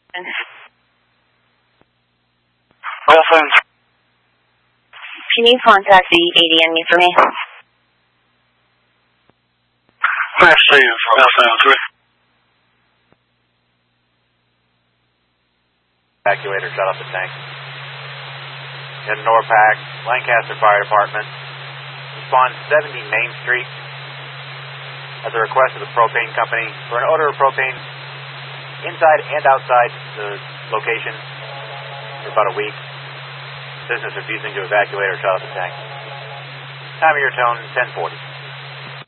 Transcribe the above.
Wilson. Can you contact the ADMU for me? Actually, Wilson 3. Evacuator shut off the tank. In NORPAC, Lancaster Fire Department, respond 70 Main Street at the request of the propane company for an odor of propane inside and outside the location for about a week. Business refusing to evacuate or shut off the tank. Time of your tone, 1040.